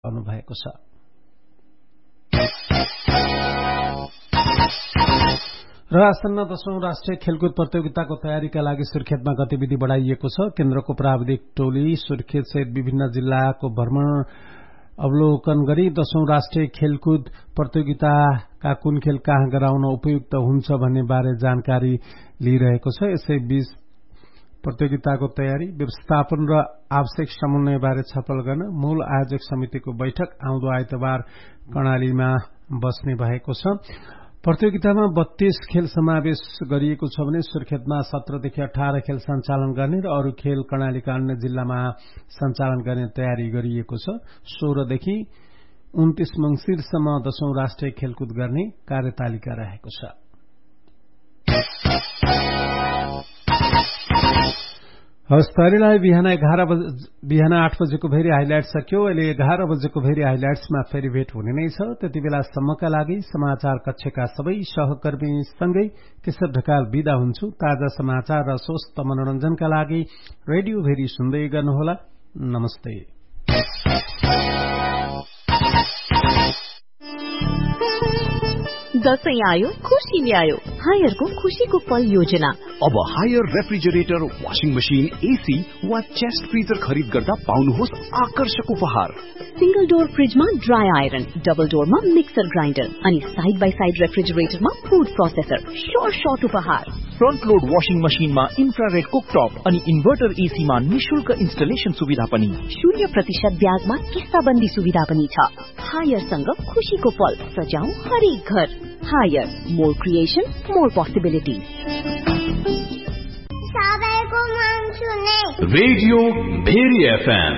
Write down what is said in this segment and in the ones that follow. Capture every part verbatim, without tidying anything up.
भएको छ। र आसन्न दशौं राष्ट्रिय खेलकुद प्रतियोगिताको तयारीका लागि सुर्खेतमा गतिविधि बढ़ाइएको छ। केन्द्रको प्राविधिक टोली सुर्खेत सहित विभिन्न जिल्लाको भ्रमण अवलोकन गरी दशौं राष्ट्रिय खेलकुद प्रतियोगिताका कुन खेल कहाँ गराउन उपयुक्त हुन्छ भन्ने बारे जानकारी लिइरहेको छ। यसैबीच प्रतियोगिताको तयारी, व्यवस्थापन र आवश्यक समन्वय बारे छलफल गर्न मूल आयोजक समितिको बैठक आउँदो आइतबार कर्णालीमा बस्ने भएको छ। प्रतियोगितामा बत्तीस खेल समावेश गरिएको छ भने सुर्खेतमा सत्रदेखि अठार खेल सञ्चालन गर्ने र अरू खेल कर्णालीका अन्य जिल्लामा सञ्चालन गर्ने तयारी गरिएको छ। सोह्रदेखि उन्तीस मंसिरसम्म दशौं राष्ट्रिय खेलकुद गर्ने कार्यतालिका रहेको छ। हवस्, बिहान एघार बिहान आठ बजेको भेरी हाइलाइट सक्यो। अहिले एघार बजेको भेरी हाइलाइट्समा फेरि भेट हुने नै छ। त्यति बेलासम्मका लागि समाचार कक्षका सबै सहकर्मीसँगै केशव ढकाल बिदा हुन्छु। ताजा समाचार र स्वस्थ मनोरञ्जनका लागि रेडियो भेरी सुन्दै गर्नुहोला। नमस्ते। दशैं आयो, खुशी ल्यायो। हायरको खुशीको पल योजना। अब higher refrigerator, washing machine, AC वा चेस्ट फ्रिजर खरिद गर्दा पाउनुहोस् आकर्षक उपहार। सिंगल डोर फ्रिजमा dry iron, double डोरमा mixer grinder अनि side by side रेफ्रिजरेटरमा food processor. Short short उपहार। फ्रन्ट लोड वाशिङ मशिनमा इन्फ्रारेड कुकटप अनि इन्भर्टर एसीमा निशुल्क इन्स्टलेसन सुविधा पनि। शून्य प्रतिशत ब्याजमा किस्ताबन्दी सुविधा पनि छ। हायरसँग खुशीको पल सजाऊ हरेक घर। Higher, more creation, more possibilities. Radio very FM.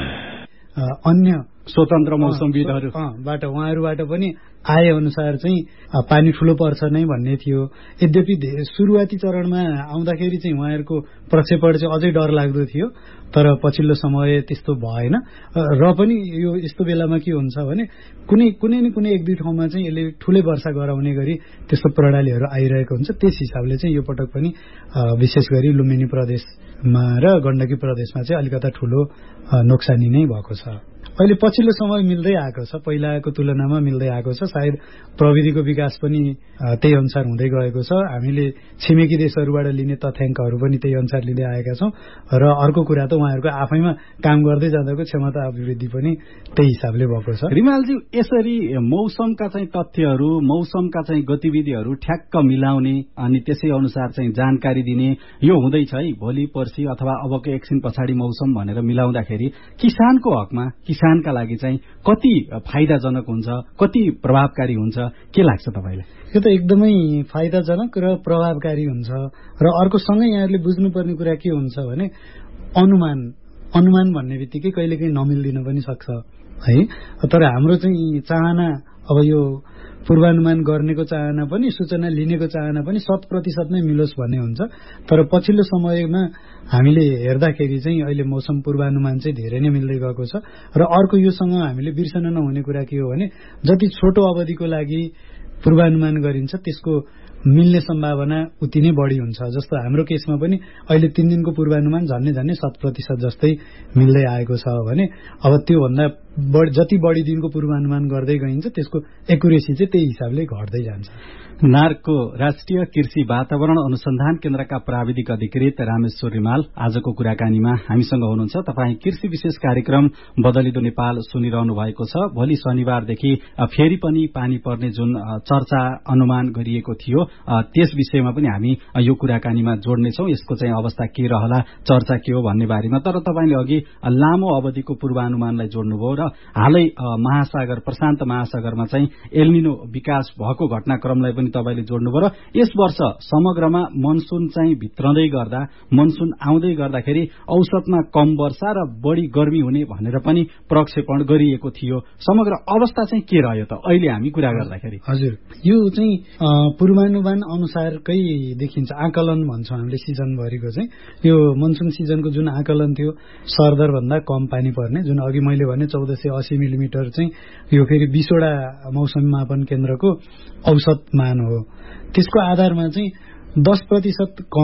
अन्य स्वतन्त्र मौसमविदहरूबाट उहाँहरूबाट पनि आए अनुसार चाहिँ पानी ठूलो पर्छ नै भन्ने थियो। यद्यपि सुरुवाती चरणमा आउँदाखेरि चाहिँ उहाँहरूको प्रक्षेपण चाहिँ अझै डर लाग्दो थियो, तर पछिल्लो समय त्यस्तो भएन। र पनि यो यस्तो बेलामा के हुन्छ भने कुनै कुनै न कुनै एक दुई ठाउँमा चाहिँ यसले ठूलै वर्षा गराउने गरी त्यस्तो प्रणालीहरू आइरहेको हुन्छ। त्यस हिसाबले चाहिँ यो पटक पनि विशेष गरी लुम्बिनी प्रदेशमा र गण्डकी प्रदेशमा चाहिँ अलिकता ठूलो नोक्सानी नै भएको छ। अहिले पछिल्लो समय मिल्दै आएको छ, पहिलाको तुलनामा मिल्दै आएको छ। सायद प्रविधिको विकास पनि त्यही अनुसार हुँदै गएको छ। हामीले छिमेकी देशहरूबाट लिने तथ्याङ्कहरू पनि त्यही अनुसार लिँदै आएका छौं। र अर्को कुरा त उहाँहरूको आफैमा काम गर्दै जाँदाको क्षमता अभिवृद्धि पनि त्यही हिसाबले भएको छ। रिमालजी, यसरी मौसमका चाहिँ तथ्यहरू, मौसमका चाहिँ गतिविधिहरू ठ्याक्क मिलाउने अनि त्यसै अनुसार चाहिँ जानकारी दिने यो हुँदैछ है। भोलि पर्सि अथवा अबको एकछिन पछाडि मौसम भनेर मिलाउँदाखेरि किसानको हकमा, किसानका लागि चाहिँ कति फाइदाजनक हुन्छ, कति प्रभावकारी हुन्छ, के लाग्छ तपाईलाई? यो त एकदमै फाइदाजनक र प्रभावकारी हुन्छ। र अर्को सँगै यहाँहरूले बुझ्नुपर्ने कुरा के हुन्छ भने अनुमान अनुमान भन्ने बित्तिकै कहिलेकाहीँ नमिल्दिन पनि सक्छ है। तर हाम्रो चाहिँ चाहना, अब यो पूर्वानुमान गर्नेको चाहना पनि, सूचना लिनेको चाहना पनि शत प्रतिशत नै मिलोस् भन्ने हुन्छ। तर पछिल्लो समयमा हामीले हेर्दाखेरि चाहिँ अहिले मौसम पूर्वानुमान चाहिँ धेरै नै मिल्दै गएको छ। र अर्को योसँग हामीले बिर्सन नहुने कुरा के हो भने जति छोटो अवधिको लागि पूर्वानुमान गरिन्छ त्यसको मिल्ने सम्भावना उति नै बढी हुन्छ। जस्तो हाम्रो केसमा पनि अहिले तीन दिनको पूर्वानुमान झन्नै झन्नै शत प्रतिशत जस्तै मिल्दै आएको छ भने अब त्योभन्दा जति बढी दिनको पूर्वानुमान गर्दै गइन्छ त्यसको एकुरेसी चाहिँ त्यही हिसाबले घट्दै जान्छ। नार्कको राष्ट्रिय कृषि वातावरण अनुसन्धान केन्द्रका प्राविधिक अधिकृत रामेश्वर रिमाल आजको कुराकानीमा हामीसँग हुनुहुन्छ। तपाईँ कृषि विशेष कार्यक्रम बदलिदो नेपाल सुनिरहनु भएको छ। भोलि शनिबारदेखि फेरि पनि पानी पर्ने जुन चर्चा अनुमान गरिएको थियो त्यस विषयमा पनि हामी यो कुराकानीमा जोड्नेछौँ। यसको चाहिँ अवस्था के रहला, चर्चा के हो भन्ने बारेमा। तर तपाईँले अघि लामो अवधिको पूर्वानुमानलाई जोड्नुभयो र हालै महासागर, प्रशान्त महासागरमा चाहिँ एल्निनो विकास भएको घटनाक्रमलाई पनि तपाईले जोड्नुभयो र यस वर्ष समग्रमा मनसुन चाहिँ भित्रँदै गर्दा, मनसुन आउँदै गर्दाखेरि औसतमा कम वर्षा र बढी गर्मी हुने भनेर पनि प्रक्षेपण गरिएको थियो। समग्र अवस्था चाहिँ के रह्यो त अहिले हामी कुरा गर्दाखेरि? हजुर, यो चाहिँ पूर्वानुमान अनुसारकै देखिन्छ, आकलन भन्छौँ हामीले सिजनभरिको चाहिँ। यो मनसुन सिजनको जुन आकलन थियो सरदर भन्दा कम पानी पर्ने, जुन अघि मैले भने चौध सय अस्सी मिलिमिटर चाहिँ यो फेरि बीसवटा मौसम मापन केन्द्रको औसत मान हो। त्यसको आधारमा चाहिँ दस प्रतिशत कम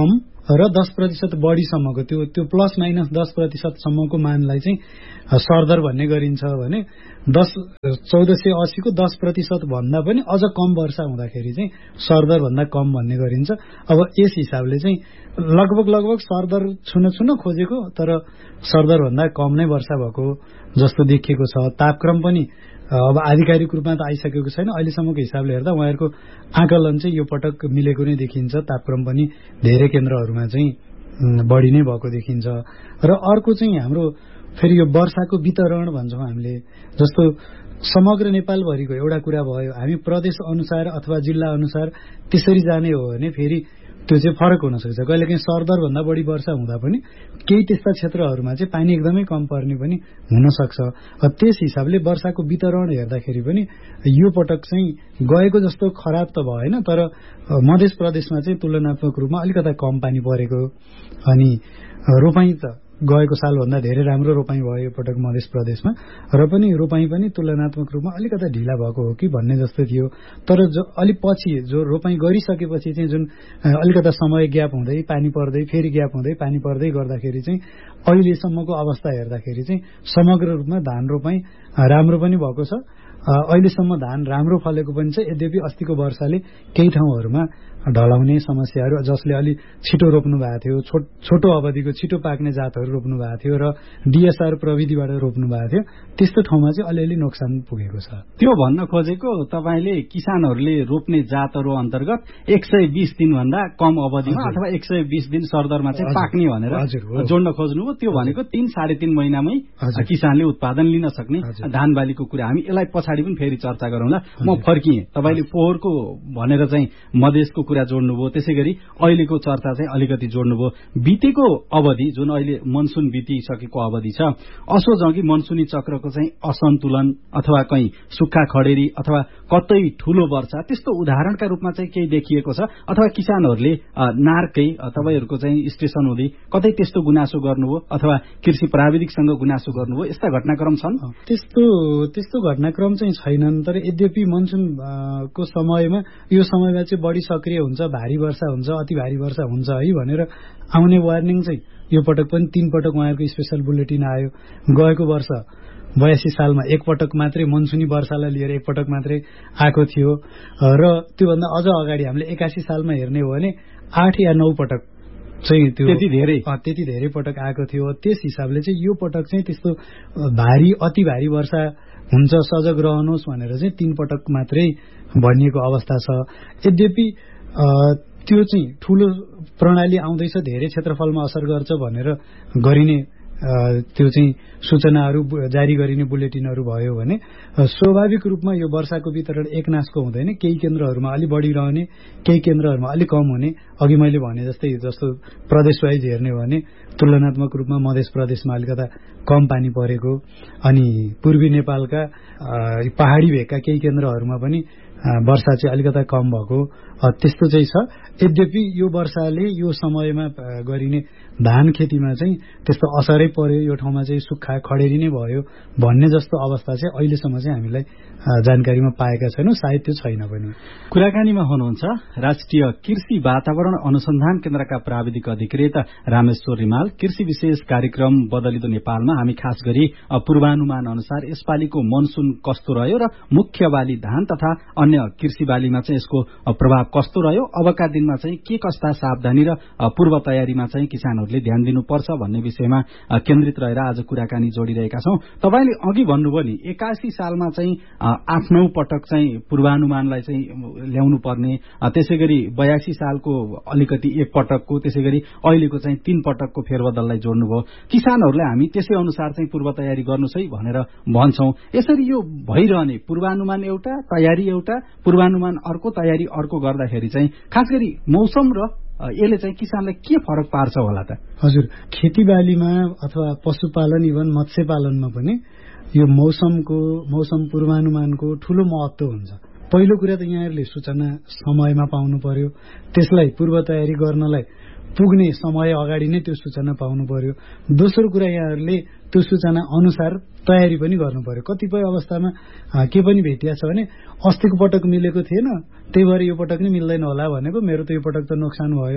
र दस प्रतिशत बढीसम्मको त्यो त्यो प्लस माइनस दस प्रतिशतसम्मको मानलाई चाहिँ सरदर भन्ने गरिन्छ भने दस चौध सय अस्सीको दस प्रतिशत भन्दा पनि अझ कम वर्षा हुँदाखेरि चाहिँ सरदर भन्दा कम भन्ने गरिन्छ। अब यस हिसाबले चाहिँ लगभग लगभग सरदर छुन छुन खोजेको तर सरदर भन्दा कम नै वर्षा भएको जस्तो देखिएको छ। तापक्रम पनि अब आधिकारिक रूपमा त आइसकेको छैन, अहिलेसम्मको हिसाबले हेर्दा उहाँहरूको आकलन चाहिँ यो पटक मिलेको नै देखिन्छ। तापक्रम पनि धेरै केन्द्रहरूमा चाहिँ बढी नै भएको देखिन्छ। र अर्को चाहिँ हाम्रो फेरि यो वर्षाको वितरण भन्छौँ हामीले, जस्तो समग्र नेपालभरिको एउटा कुरा भयो, हामी प्रदेश अनुसार अथवा जिल्ला अनुसार त्यसरी जाने हो भने फेरि त्यो चाहिँ फरक हुन सक्छ। कहिलेकाहीँ सरदर भन्दा बढी वर्षा हुँदा पनि केही त्यस्ता क्षेत्रहरूमा चाहिँ पानी एकदमै कम पर्ने पनि हुन सक्छ। त्यस हिसाबले वर्षाको वितरण हेर्दाखेरि पनि यो पटक चाहिँ गएको जस्तो खराब त भएन, तर मध्य प्रदेशमा चाहिँ तुलनात्मक रूपमा अलिकता कम पानी परेको। अनि रोपाइँ त गएको सालभन्दा धेरै राम्रो रोपाइँ भयो यो पटक मध्य प्रदेशमा, र पनि रोपाइँ पनि तुलनात्मक रूपमा अलिकता ढिला भएको हो कि भन्ने जस्तो थियो। तर जो अलि पछि जो रोपाइँ गरिसकेपछि चाहिँ जुन अलिकता समय ग्याप हुँदै पानी पर्दै फेरि ग्याप हुँदै पानी पर्दै गर्दाखेरि चाहिँ अहिलेसम्मको अवस्था हेर्दाखेरि चाहिँ समग्र रूपमा धान रोपाइँ राम्रो पनि भएको छ। अहिलेसम्म धान राम्रो फलेको पनि छ। यद्यपि अस्तिको वर्षाले केही ठाउँहरूमा ढलाउने समस्याहरू, जसले अलि छिटो रोप्नु भएको थियो, छोटो अवधिको छिटो पाक्ने जातहरू रोप्नु भएको थियो र डिएसआर प्रविधिबाट रोप्नु भएको थियो, त्यस्तो ठाउँमा चाहिँ अलिअलि नोक्सान पुगेको छ। त्यो भन्न खोजेको तपाईँले किसानहरूले रोप्ने जातहरू अन्तर्गत एक सय बिस दिनभन्दा कम अवधिमा अथवा एक सय बिस दिन सरदरमा चाहिँ पाक्ने भनेर जोड्न खोज्नुभयो। त्यो भनेको तीन साढे तीन महिनामै किसानले उत्पादन लिन सक्ने धान बालीको कुरा। हामी यसलाई पछाडि पनि फेरि चर्चा गरौँला। म फर्किएँ, तपाईँले पोहोरको भनेर चाहिँ मधेसको कुरा जोड्नुभयो, त्यसै गरी अहिलेको चर्चा चाहिँ अलिकति जोड्नुभयो। बितेको अवधि जुन अहिले मनसुन बितिसकेको अवधि छ, असोज अघि मनसुनी चक्रको चाहिँ असन्तुलन अथवा कहीँ सुक्खा खडेरी अथवा कतै ठूलो वर्षा त्यस्तो उदाहरणका रूपमा चाहिँ केही देखिएको छ अथवा किसानहरूले नारकै तपाईँहरूको चाहिँ स्टेशन हुँदै कतै त्यस्तो गुनासो गर्नुभयो अथवा कृषि प्राविधिकसँग गुनासो गर्नुभयो, यस्ता घटनाक्रम छन्? त्यस्तो त्यस्तो घटनाक्रम चाहिँ छैनन्। तर यद्यपि मनसुनको समयमा यो समयमा चाहिँ बढी सक्रिय हुन्छ, भारी वर्षा हुन्छ, अति भारी वर्षा हुन्छ है भनेर आउने वार्निङ चाहिँ यो पटक पनि तीन पटक उहाँहरूको स्पेशल बुलेटिन आयो। गएको वर्ष बयासी सालमा एक पटक मात्रै मनसुनी वर्षालाई लिएर एक पटक मात्रै आएको थियो र त्योभन्दा अझ अगाडि हामीले एकासी सालमा हेर्ने हो भने आठ या नौ पटक चाहिँ त्यो त्यति धेरै त्यति धेरै पटक आएको थियो। त्यस हिसाबले चाहिँ यो पटक चाहिँ त्यस्तो भारी अति भारी वर्षा हुन्छ, सजग रहनुहोस् भनेर चाहिँ तीन पटक मात्रै भनिएको अवस्था छ। यद्यपि त्यो चाहिँ ठूलो प्रणाली आउँदैछ, धेरै क्षेत्रफलमा असर गर्छ भनेर गरिने त्यो चाहिँ सूचनाहरू जारी गरिने बुलेटिनहरू भयो भने स्वाभाविक रूपमा यो वर्षाको वितरण एकनासको हुँदैन। केही केन्द्रहरूमा अलि बढी रहने, केही केन्द्रहरूमा अलि कम हुने। अघि मैले भने जस्तै जस्तो प्रदेश वाइज हेर्ने हो भने तुलनात्मक रूपमा मध्य प्रदेशमा अलिकता कम पानी परेको, अनि पूर्वी नेपालका पहाडी भेगका केही केन्द्रहरूमा पनि वर्षा चाहिँ अलिकता कम भएको त्यस्तो चाहिँ छ। यद्यपि यो वर्षाले यो समयमा गरिने धान खेतीमा चाहिँ त्यस्तो असरै पर्यो, यो ठाउँमा चाहिँ सुक्खा खडेरी नै भयो भन्ने जस्तो अवस्था चाहिँ अहिलेसम्म चाहिँ हामीलाई जानकारीमा पाएका छैनौँ। सायद त्यो छैन पनि। कुराकानीमा हुनुहुन्छ राष्ट्रिय कृषि वातावरण अनुसन्धान केन्द्रका प्राविधिक अधिकृत रामेश्वर रिमाल। कृषि विशेष कार्यक्रम बदलिदो नेपालमा हामी खास गरी पूर्वानुमान अनुसार यसपालिको मनसुन कस्तो रह्यो र मुख्य बाली धान तथा अन्य कृषि बालीमा चाहिँ यसको प्रभाव कस्तो रह्यो, अबका दिनमा चाहिँ के कस्ता सावधानी र पूर्व तयारीमा चाहिँ किसानहरूले ध्यान दिनुपर्छ भन्ने विषयमा केन्द्रित रहेर आज कुराकानी जोडिरहेका छौं। तपाईले अघि भन्नुभयो नि एकासी सालमा चाहिँ आठ नौ पटक चाहिँ पूर्वानुमानलाई चाहिँ ल्याउनु पर्ने, त्यसैगरी बयासी सालको अलिकति एक पटकको, त्यसैगरी अहिलेको चाहिँ तीन पटकको फेरबदललाई जोड्नुभयो। किसानहरूलाई हामी त्यसै अनुसार चाहिँ पूर्व तयारी गर्नुस् है भनेर भन्छौं। यसरी यो भइरहने पूर्वानुमान एउटा, तयारी एउटा, पूर्वानुमान अर्को, तयारी अर्को गर्दाखेरि चाहिँ खास गरी मौसम र यसले चाहिँ किसानलाई के फरक पार्छ होला त? हजुर, खेतीबालीमा अथवा पशुपालन इभन मत्स्य पालनमा पनि यो मौसमको मौसम पूर्वानुमानको ठूलो महत्व हुन्छ। पहिलो कुरा त यहाँहरूले सूचना समयमा पाउनु पर्यो, त्यसलाई पूर्व तयारी गर्नलाई पुग्ने समय अगाडि नै त्यो सूचना पाउनु पर्यो। दोस्रो कुरा यहाँहरूले त्यो सूचना अनुसार तयारी पनि गर्नु पर्यो। कतिपय अवस्थामा के पनि भेटिया छ भने अस्तिको पटक मिलेको थिएन, त्यही भएर यो पटक नै मिल्दैन होला भनेको, मेरो त यो पटक त नोक्सान भयो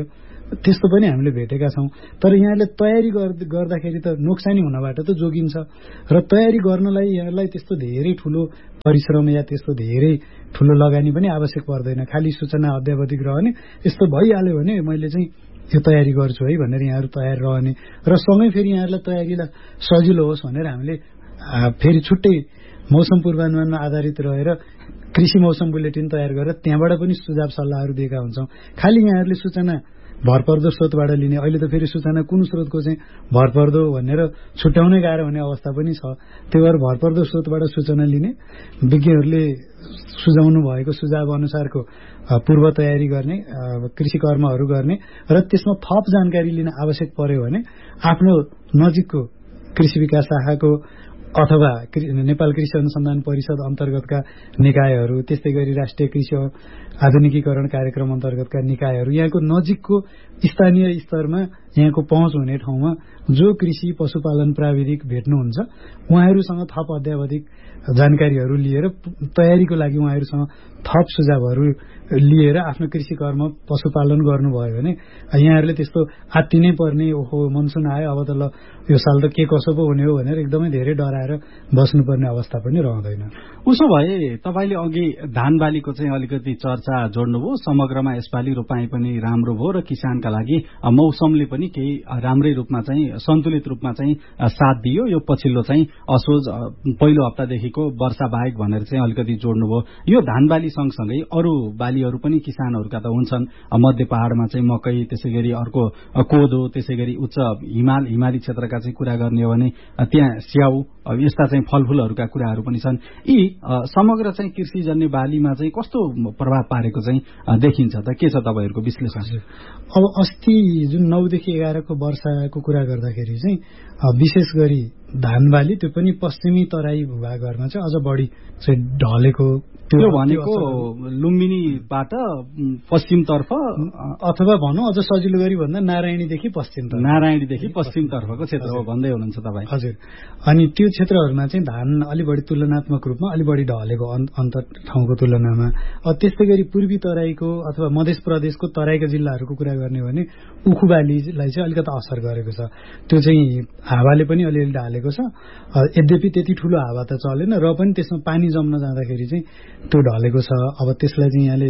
त्यस्तो पनि हामीले भेटेका छौँ। तर यहाँले तयारी गर्दाखेरि त नोक्सानी हुनबाट त जोगिन्छ र तयारी गर्नलाई यहाँलाई त्यस्तो धेरै ठुलो परिश्रम या त्यस्तो धेरै ठुलो लगानी पनि आवश्यक पर्दैन। खालि सूचना अध्यावधिक रहने, यस्तो भइहाल्यो भने मैले चाहिँ यो तयारी गर्छु है भनेर यहाँहरू तयार रहने र सँगै फेरि यहाँहरूलाई तयारीलाई सजिलो होस् भनेर हामीले फेरि छुट्टै मौसम पूर्वानुमानमा आधारित रहेर कृषि मौसम बुलेटिन तयार गरेर त्यहाँबाट पनि सुझाव सल्लाहहरू दिएका हुन्छौँ। खालि यहाँहरूले सूचना भरपर्दो स्रोतबाट लिने, अहिले त फेरि सूचना कुन स्रोतको चाहिँ भरपर्दो भनेर छुट्याउनै गाह्रो हुने अवस्था पनि छ। त्यही भएर भरपर्दो स्रोतबाट सूचना लिने, विज्ञहरूले सुझाउनु भएको सुझाव अनुसारको पूर्व तयारी गर्ने, कृषि कर्महरू गर्ने र त्यसमा थप जानकारी लिन आवश्यक पर्यो भने आफ्नो नजिकको कृषि विकास शाखाको अथवा नेपाल कृषि अनुसन्धान परिषद अन्तर्गतका निकायहरू, त्यस्तै गरी राष्ट्रिय कृषि आधुनिकीकरण कार्यक्रम अन्तर्गतका निकायहरू, यहाँको नजिकको स्थानीय स्तरमा यहाँको पहुँच हुने ठाउँमा जो कृषि पशुपालन प्राविधिक भेट्नुहुन्छ उहाँहरूसँग थप अध्यावधिक जानकारीहरू लिएर तयारीको लागि उहाँहरूसँग थप सुझावहरू लिएर आफ्नो कृषि कर्म पशुपालन गर्नुभयो भने यहाँहरूले त्यस्तो आत्तिनै पर्ने, ओहो मनसुन आयो अब त ल यो साल त के कसो पो हुने हो भनेर एकदमै धेरै डराएर बस्नुपर्ने अवस्था पनि रहँदैन। उसो भए तपाईँले अघि धान बालीको चाहिँ अलिकति चर्चा जोड्नुभयो। समग्रमा यसपालि रोपाई पनि राम्रो भयो र किसानका लागि मौसमले पनि केही राम्रै रूपमा चाहिँ सन्तुलित रूपमा चाहिँ साथ दियो। यो पछिल्लो चाहिँ असोज पहिलो हप्तादेखिको वर्षा बाहेक भनेर चाहिँ अलिकति जोड्नुभयो। यो धान बाली सँगसँगै अरू बालीहरू पनि किसानहरूका त हुन्छन्। मध्य पहाड़मा चाहिँ मकै, त्यसै गरी अर्को कोदो, त्यसै गरी उच्च हिमाल हिमाली क्षेत्रका चाहिँ कुरा गर्ने हो भने त्यहाँ स्याउ, यस्ता चाहिँ फलफूलहरूका कुराहरू पनि छन्। यी समग्र चाहिँ कृषिजन्य बालीमा चाहिँ कस्तो प्रभाव पारेको चाहिँ देखिन्छ त? के छ तपाईँहरूको विश्लेषण? अब अस्ति जुन नौदेखि एघारको वर्षाको कुरा गर्दाखेरि चाहिँ विशेष गरी धान बाली, त्यो पनि पश्चिमी तराई भूभागहरूमा चाहिँ अझ बढी चाहिँ ढलेको, त्यो भनेको लुम्बिनीबाट पश्चिमतर्फ अथवा भनौँ अझ सजिलो गरी भन्दा नारायणीदेखि पश्चिम नारायणीदेखि पश्चिमतर्फको क्षेत्र हो भन्दै हुनुहुन्छ तपाईँ। हजुर। अनि त्यो क्षेत्रहरूमा चाहिँ धान अलि बढी तुलनात्मक रूपमा अलि बढी ढलेको अन्त ठाउँको तुलनामा। त्यस्तै गरी पूर्वी तराईको अथवा मध्य प्रदेशको तराईका जिल्लाहरूको कुरा गर्ने हो भने उखु बालीलाई चाहिँ अलिकति असर गरेको छ। त्यो चाहिँ हावाले पनि अलिअलि ढालेको छ। यद्यपि त्यति ठुलो हावा त चलेन र पनि त्यसमा पानी जम्न जाँदाखेरि चाहिँ त्यो ढलेको छ। अब त्यसलाई चाहिँ यहाँले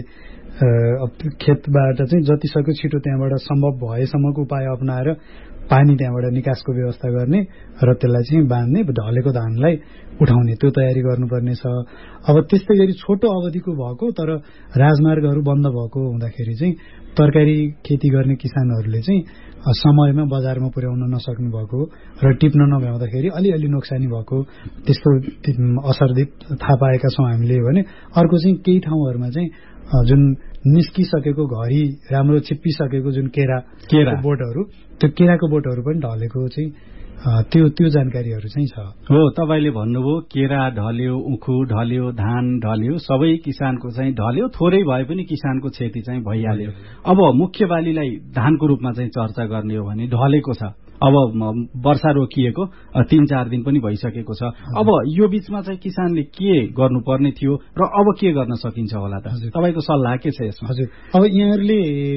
खेतबाट चाहिँ जति सक्यो छिटो त्यहाँबाट सम्भव भएसम्मको उपाय अपनाएर पानी त्यहाँबाट निकासको व्यवस्था गर्ने र त्यसलाई चाहिँ बाँध्ने, ढलेको धानलाई उठाउने, त्यो तयारी गर्नुपर्ने छ। अब त्यस्तै गरी छोटो अवधिको भएको तर राजमार्गहरू बन्द भएको हुँदाखेरि चाहिँ तरकारी खेती गर्ने किसानहरूले चाहिँ समयमा बजारमा पुर्याउन नसक्नु भएको र टिप्न नभ्याउँदाखेरि अलिअलि नोक्सानी भएको त्यस्तो असर थाहा पाएका छौँ हामीले भने। अर्को चाहिँ केही ठाउँहरूमा चाहिँ जुन निस्किसकेको घरि राम्रो छिप्पिसकेको जुन केरा केरा बोटहरू, त्यो केराको बोटहरू पनि ढलेको चाहिँ त्यो त्यो जानकारीहरू चाहिँ छ। हो, तपाईँले भन्नुभयो केरा ढल्यो, उखु ढल्यो, धान ढल्यो, सबै किसानको चाहिँ ढल्यो। थोरै भए पनि किसानको क्षति चाहिँ भइहाल्यो। अब मुख्य बालीलाई धानको रूपमा चाहिँ चर्चा गर्ने हो भने ढलेको छ। अब वर्षा रोकिएको तीन चार दिन पनि भइसकेको छ। अब यो बीचमा चाहिँ किसानले के गर्नुपर्ने थियो र अब के गर्न सकिन्छ होला त? तपाईँको सल्लाह के छ यसमा? हजुर, अब यहाँहरूले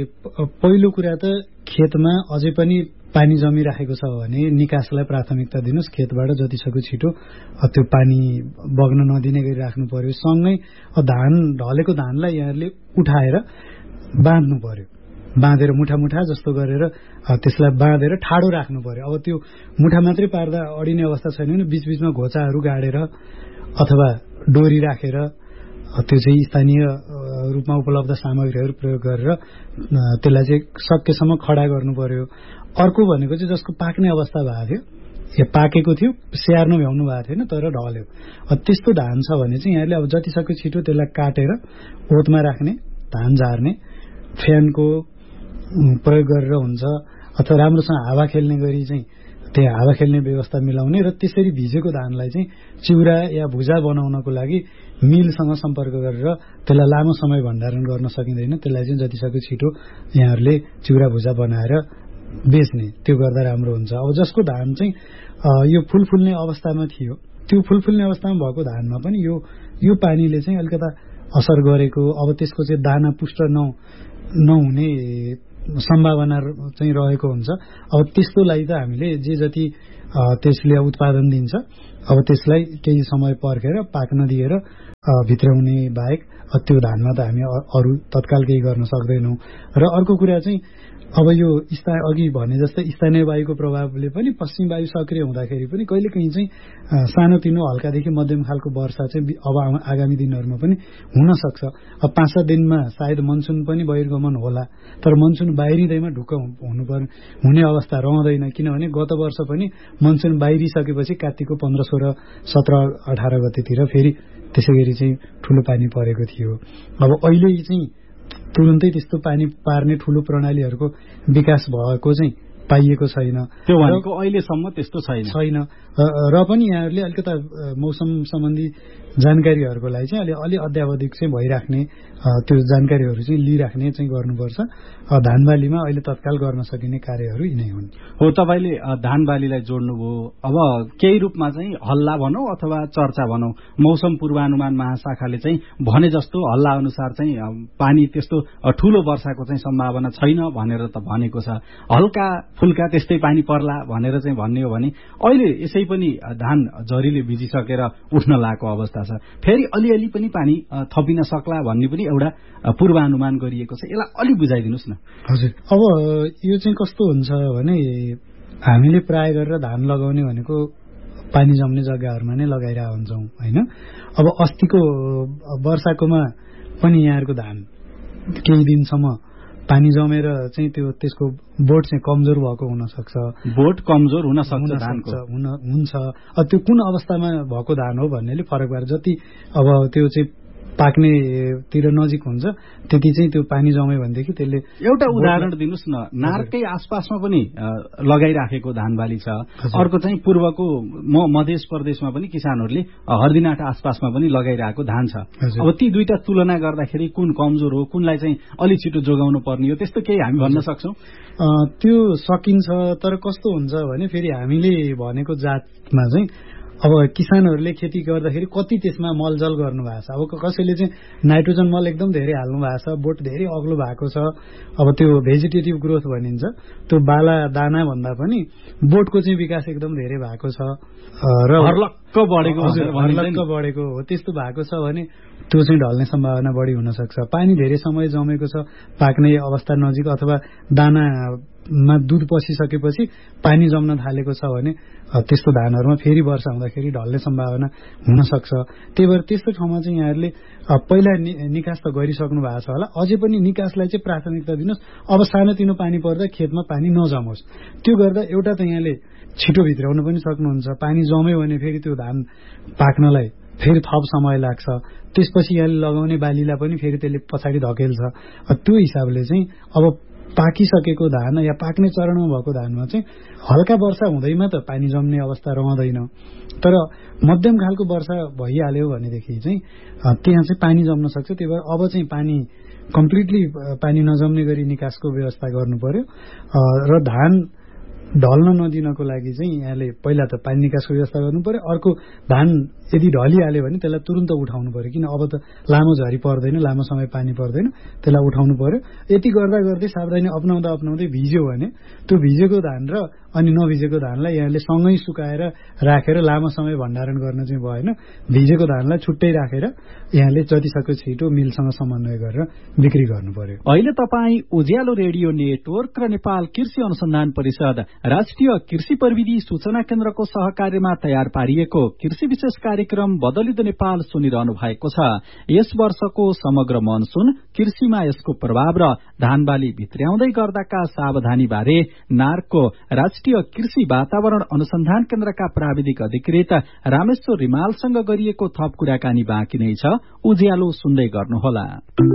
पहिलो कुरा त खेतमा अझै पनि पानी जमिराखेको छ भने निकासलाई प्राथमिकता दिनुहोस्। खेतबाट जति सक्यो छिटो त्यो पानी बग्न नदिने गरी राख्नु पर्यो। सँगै धान ढलेको धानलाई यहाँहरूले उठाएर बाँध्नु पर्यो। बाँधेर मुठा मुठा जस्तो गरेर त्यसलाई बाँधेर ठाडो राख्नु पर्यो। अब त्यो मुठा मात्रै पार्दा अडिने अवस्था छैन भने बीचबीचमा घोचाहरू गाडेर अथवा डोरी राखेर त्यो चाहिँ स्थानीय रूपमा उपलब्ध सामग्रीहरू प्रयोग गरेर त्यसलाई चाहिँ सकेसम्म खडा गर्नु पर्यो। अर्को भनेको चाहिँ जसको पाक्ने अवस्था भएको थियो या पाकेको थियो, स्याहार्नु भ्याउनु भएको थिएन तर ढल्यो, त्यस्तो धान छ भने चाहिँ यहाँले अब जति सक्यो छिटो त्यसलाई काटेर ओतमा राख्ने, धान झार्ने, फ्यानको प्रयोग गरेर हुन्छ अथवा राम्रोसँग हावा खेल्ने गरी चाहिँ त्यहाँ हावा खेल्ने व्यवस्था मिलाउने र त्यसरी भिजेको धानलाई चाहिँ चिउरा या भुजा बनाउनको लागि मिलसँग सम्पर्क गरेर त्यसलाई लामो समय भण्डारण गर्न सकिँदैन। त्यसलाई चाहिँ जति सक्यो छिटो यहाँहरूले चिउरा भुजा बनाएर बेच्ने, त्यो गर्दा राम्रो हुन्छ। अब जसको धान चाहिँ यो फुल फुल्ने अवस्थामा थियो, त्यो फुल फुल्ने अवस्थामा भएको धानमा पनि यो यो पानीले चाहिँ अलिकता असर गरेको, अब त्यसको चाहिँ दाना पुष्ट न नहुने सम्भावना चाहिँ रहेको हुन्छ। अब त्यस्तोलाई त हामीले जे जति त्यसले उत्पादन दिन्छ अब त्यसलाई केही समय पर्खेर पाक्न दिएर भित्राउने बाहेक त्यो धानमा त हामी अरू तत्काल केही गर्न सक्दैनौँ। र अर्को कुरा चाहिँ अब यो स्था अघि भने जस्तै स्थानीय वायुको प्रभावले पनि पश्चिम वायु सक्रिय हुँदाखेरि पनि कहिलेकाहीँ चाहिँ सानोतिनो हल्कादेखि मध्यम खालको वर्षा चाहिँ अब आगामी दिनहरूमा पनि हुन सक्छ। अब पाँच सात दिनमा सायद मनसुन पनि बहिर्गमन होला, तर मनसुन बाहिरिँदैमा ढुक्क हुनु पर्ने हुने अवस्था रहँदैन, किनभने गत वर्ष पनि मनसुन बाहिरिसकेपछि कार्तिकको पन्ध्र सोह्र सत्र अठार गतेतिर फेरि त्यसै गरी चाहिँ ठुलो पानी परेको थियो। अब अहिले चाहिँ तुरुन्तै त्यस्तो पानी पार्ने ठूलो प्रणालीहरूको विकास भएको चाहिँ पाइएको छैन। त्यो भनेको अहिलेसम्म त्यस्तो छैन छैन र पनि यहाँहरूले अलिकता मौसम सम्बन्धी जानकारीहरूको लागि चाहिँ अलि अलि अध्यावधिक चाहिँ भइराख्ने त्यो जानकारीहरू चाहिँ लिइराख्ने चाहिँ गर्नुपर्छ। धान बालीमा अहिले तत्काल गर्न सकिने कार्यहरू यिनै हुन्। हो, तपाईँले धान बालीलाई जोड्नुभयो। अब केही रूपमा चाहिँ हल्ला भनौँ अथवा चर्चा भनौँ, मौसम पूर्वानुमान महाशाखाले चाहिँ भने जस्तो हल्ला अनुसार चाहिँ पानी त्यस्तो ठूलो वर्षाको चाहिँ सम्भावना छैन भनेर त भनेको छ। हल्का फुल्का त्यस्तै पानी पर्ला भनेर चाहिँ भन्ने हो भने अहिले यसै पनि धान झरीले भिजिसकेर उठ्न लागेको अवस्था छ। फेरि अलिअलि पनि पानी थपिन सक्ला भन्ने पनि एउटा पूर्वानुमान गरिएको छ। यसलाई अलि बुझाइदिनुहोस् न। हजुर, अब यो चाहिँ कस्तो हुन्छ भने हामीले प्राय गरेर धान लगाउने भनेको पानी जम्ने जग्गाहरूमा नै लगाइरहेको हुन्छौँ होइन। अब अस्तिको वर्षाकोमा पनि यहाँहरूको धान केही दिनसम्म पानी जमेर चाहिँ त्यो त्यसको बोट चाहिँ कमजोर भएको हुन सक्छ। बोट कमजोर हुन सक्छ धानको हुन हुन्छ। त्यो कुन अवस्थामा भएको धान हो भन्नेले फरक पार्छ। जति अब त्यो चाहिँ पाक्नेतिर नजिक हुन्छ त्यति चाहिँ त्यो पानी जम्यो भनेदेखि त्यसले एउटा उदाहरण दिनुहोस् न। नारकै आसपासमा पनि लगाइराखेको धान बाली छ, अर्को चाहिँ पूर्वको मध्य प्रदेशमा पनि किसानहरूले हर्दिनाथ आसपासमा पनि लगाइरहेको धान छ। अब ती दुईटा तुलना गर्दाखेरि कुन कमजोर हो, कुनलाई चाहिँ अलि छिटो जोगाउनु पर्ने हो, त्यस्तो केही हामी भन्न सक्छौँ? त्यो सकिन्छ, तर कस्तो हुन्छ भने फेरि हामीले भनेको जातमा चाहिँ अब किसानहरूले खेती गर्दाखेरि कति त्यसमा मलजल गर्नु भएको छ। अब कसैले चाहिँ नाइट्रोजन मल एकदम धेरै हाल्नु भएको छ, बोट धेरै अग्लो भएको छ। अब त्यो भेजिटेटिभ ग्रोथ भनिन्छ, त्यो बाला दाना भन्दा पनि बोटको चाहिँ विकास एकदम धेरै भएको छ र हर्लक्क बढेको हर्लक्क बढेको हो। त्यस्तो भएको छ भने त्यो चाहिँ ढल्ने सम्भावना बढी हुन सक्छ। पानी धेरै समय जमेको छ, पाक्ने अवस्था नजिक अथवा दानामा दुध पसिसकेपछि पानी जम्न थालेको छ भने त्यस्तो धानहरूमा फेरि वर्षा हुँदाखेरि ढल्ने सम्भावना हुन सक्छ। त्यही भएर त्यस्तो ठाउँमा चाहिँ यहाँहरूले पहिला निकास त गरिसक्नु भएको छ होला, अझै पनि निकासलाई चाहिँ प्राथमिकता दिनुहोस्। अब सानोतिनो पानी पर्दा खेतमा पानी नजमोस्। त्यो गर्दा एउटा त यहाँले छिटो भित्राउन पनि सक्नुहुन्छ। पानी जम्यो भने फेरि त्यो धान पाक्नलाई फेरि थप समय लाग्छ। त्यसपछि यहाँले लगाउने बालीलाई पनि फेरि त्यसले पछाडि धकेल्छ। त्यो हिसाबले चाहिँ अब पाकिसकेको धान या पाक्ने चरणमा भएको धानमा चाहिँ हल्का वर्षा हुँदैमा त पानी जम्ने अवस्था रहँदैन, तर मध्यम खालको वर्षा भइहाल्यो भनेदेखि चाहिँ त्यहाँ चाहिँ पानी जम्न सक्छ। त्यही भएर अब चाहिँ पानी कम्प्लिटली पानी नजम्ने गरी निकासको व्यवस्था गर्नु पर्यो र धान ढल्न नदिनको लागि चाहिँ यहाँले पहिला त पानी निकासको व्यवस्था गर्नु पर्यो। अर्को धान यदि ढलिहाल्यो भने त्यसलाई तुरन्त उठाउनु पर्यो, किन अब त लामो झरी पर्दैन, लामो समय पानी पर्दैन, त्यसलाई उठाउनु पर्यो। यति गर्दा गर्दै सावधानी अपनाउँदा अपनाउँदै भिज्यो भने त्यो भिजेको धान र अनि नभिजेको धानलाई यहाँले सँगै सुकाएर राखेर लामो समय भण्डारण गर्न चाहिँ भएन। भिजेको धानलाई छुट्टै राखेर यहाँले जतिसक्दो छिटो मिलसँग समन्वय गरेर बिक्री गर्नु पर्यो। अहिले तपाईँ उज्यालो रेडियो नेटवर्क र नेपाल कृषि अनुसन्धान परिषद राष्ट्रिय कृषि प्रविधि सूचना केन्द्रको सहकार्यमा तयार पारिएको कृषि विशेष कार्यक्रम बदलिदो नेपाल सुनिरहनु भएको छ। यस वर्षको समग्र मनसुन कृषिमा यसको प्रभाव र धानबाली भित्र्याउँदै गर्दाका सावधानी बारे नार्कको राष्ट्रिय कृषि वातावरण अनुसन्धान केन्द्रका प्राविधिक अधिकृत रामेश्वर रिमालसँग गरिएको थप कुराकानी बाँकी नै छ। उज्यालो सुन्दै गर्नुहोला।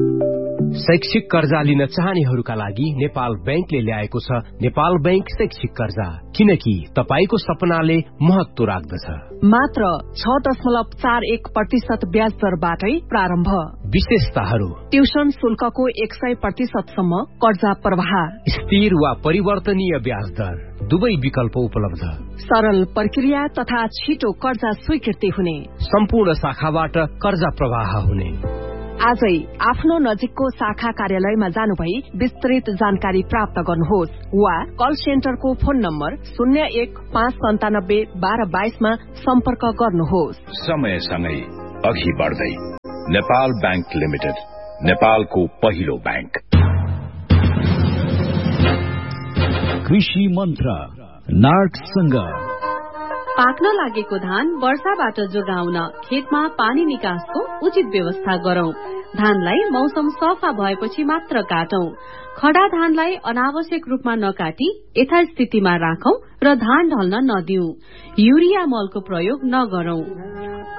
शैक्षिक कर्जा लिन चाहनेहरूका लागि नेपाल बैंकले ल्याएको छ नेपाल बैंक शैक्षिक कर्जा, किनकि तपाईको सपनाले महत्व राख्दछ। मात्र छ दशमलव चार एक प्रतिशत ब्याज दरबाटै प्रारम्भ। विशेषताहरू: ट्युसन शुल्कको एक सय प्रतिशतसम्म कर्जा प्रवाह, स्थिर वा परिवर्तनीय ब्याज दर, दुवै विकल्प उपलब्ध, सरल प्रक्रिया तथा छिटो कर्जा स्वीकृति हुने, सम्पूर्ण शाखाबाट कर्जा प्रवाह हुने। आजै आफ्नो नजिकको शाखा कार्यालयमा जानुभई विस्तृत जानकारी प्राप्त गर्नुहोस् वा कल सेन्टरको फोन नम्बर शून्य एक पाँच सन्तानब्बे बाह्र बाइसमा सम्पर्क गर्नुहोस्। समयसँगै अघि बढ्दै नेपाल बैंक लिमिटेड, नेपालको पहिलो बैंक। कृषि मन्त्र नार्कसँग पाक्न लागेको धान वर्षाबाट जोगाउन खेतमा पानी निकासको उचित व्यवस्था गरौं। धानलाई मौसम सफा भएपछि मात्र काटौं। खडा धानलाई अनावश्यक रूपमा नकाटी यथास्थितिमा राखौं र धान ढल्न नदिऊ। युरिया मलको प्रयोग नगरौं।